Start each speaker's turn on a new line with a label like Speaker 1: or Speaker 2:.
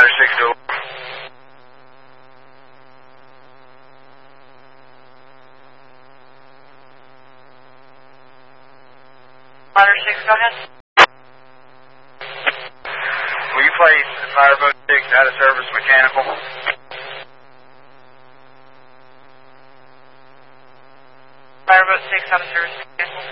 Speaker 1: Ladder 6 over.
Speaker 2: Ladder 6, go ahead.
Speaker 1: Will you place Fireboat 6 out of service mechanical?
Speaker 2: Fireboat 6 out of service.